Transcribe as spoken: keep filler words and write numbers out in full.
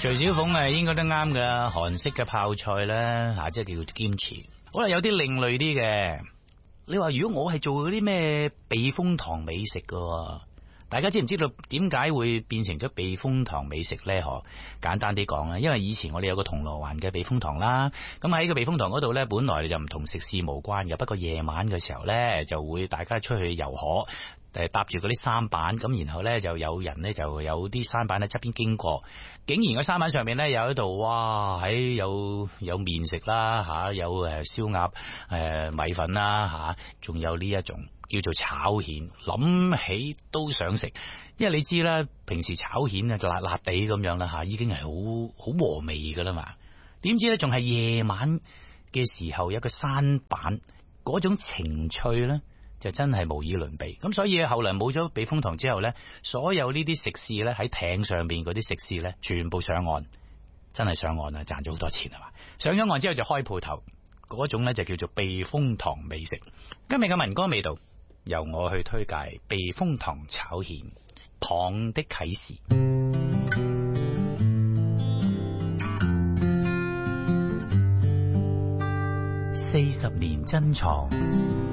徐小鳳誒應該都啱㗎，韓式嘅泡菜咧嚇，即係叫兼詞。好啦，有啲另類啲嘅。你話如果我係做嗰啲咩避風塘美食㗎，大家知唔知道點解會變成咗避風塘美食咧？嗬，簡單啲講啦，因為以前我哋有個銅鑼灣嘅避風塘啦，咁喺個避風塘嗰度咧，本來就唔同食肆無關嘅，不過夜晚嘅時候咧，就會大家出去遊河。誒，搭住嗰啲舢板，咁然後咧就有人咧就有啲舢板喺側邊經過，竟然個舢板上面咧有一度，哇，喺有有麵食啦吓，有誒燒鴨誒米粉啦吓，仲有呢一種叫做炒蜆，諗起都想食，因為你知啦，平時炒蜆啊就辣辣地咁樣啦吓，已經係好好和味噶啦嘛，點知咧仲係夜晚嘅時候有個舢板嗰種情趣咧。就真係無以倫比，咁所以後來冇咗避風塘之後呢，所有呢啲食肆呢，喺艇上邊嗰啲食肆呢，全部上岸，真係上岸啊，賺咗好多錢係嘛？上咗岸之後就開鋪頭，嗰種呢就叫做避風塘美食。今日嘅民歌味道由我去推介避風塘炒蜆，蚌的啟示。四十年珍藏。